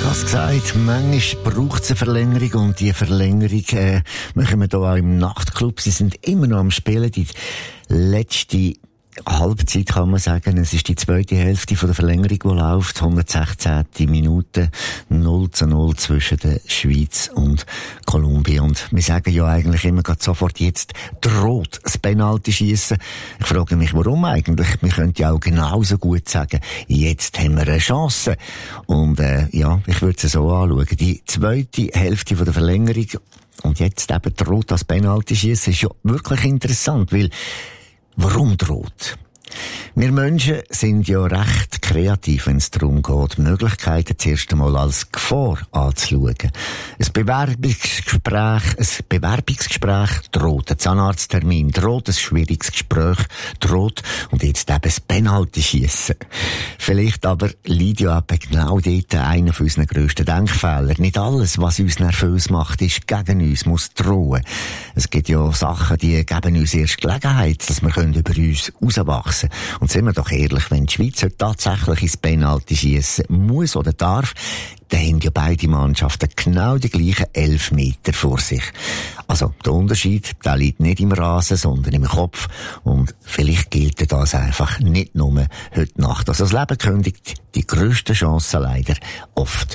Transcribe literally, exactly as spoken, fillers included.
Ich habe es gesagt, manchmal braucht es eine Verlängerung und die Verlängerung äh, machen wir hier auch im Nachtclub. Sie sind immer noch am Spielen. Die letzte Halbzeit kann man sagen, es ist die zweite Hälfte von der Verlängerung, die läuft. hundertsechzehnte Minute, null zu null zwischen der Schweiz und Kolumbien. Und wir sagen ja eigentlich immer gerade sofort, jetzt droht das Penalty-Schiessen. Ich frage mich, warum eigentlich? Wir könnten ja auch genauso gut sagen, jetzt haben wir eine Chance. Und äh, ja, ich würde es so anschauen. Die zweite Hälfte von der Verlängerung und jetzt eben droht das Penalty-Schiessen ist ja wirklich interessant, weil warum droht? Wir Menschen sind ja recht kreativ, wenn es darum geht, Möglichkeiten zuerst einmal als Gefahr anzuschauen. Ein Bewerbungsgespräch, ein Bewerbungsgespräch droht, ein Zahnarzttermin droht, ein schwieriges Gespräch droht und jetzt eben das Penalty-Schiessen. Vielleicht aber liegt ja eben genau dort einer von unseren grössten Denkfehlern. Nicht alles, was uns nervös macht, ist gegen uns, muss drohen. Es gibt ja Sachen, die geben uns erst Gelegenheit, dass wir über uns herauswachsen können. Und sind wir doch ehrlich, wenn die Schweiz tatsächlich ins Penalty schiessen muss oder darf, dann haben ja beide Mannschaften genau die gleichen elf Meter vor sich. Also, der Unterschied, der liegt nicht im Rasen, sondern im Kopf. Und vielleicht gilt das einfach nicht nur heute Nacht. Also, das Leben kündigt die grössten Chancen leider oft